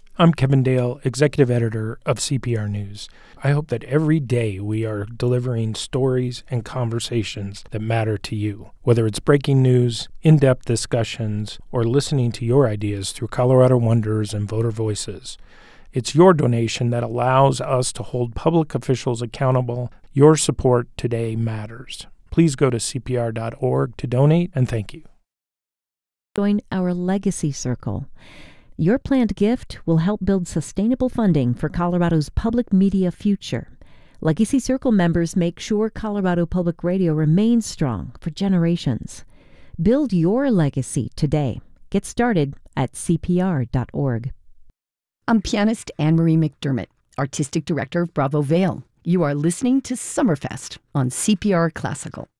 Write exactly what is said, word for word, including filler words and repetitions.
I'm Kevin Dale, Executive Editor of C P R News. I hope that every day we are delivering stories and conversations that matter to you, whether it's breaking news, in-depth discussions, or listening to your ideas through Colorado Wonders and Voter Voices. It's your donation that allows us to hold public officials accountable. Your support today matters. Please go to C P R dot org to donate, and thank you. Join our Legacy Circle. Your planned gift will help build sustainable funding for Colorado's public media future. Legacy Circle members make sure Colorado Public Radio remains strong for generations. Build your legacy today. Get started at C P R dot org. I'm pianist Anne-Marie McDermott, Artistic Director of Bravo Vale. You are listening to Summerfest on C P R Classical.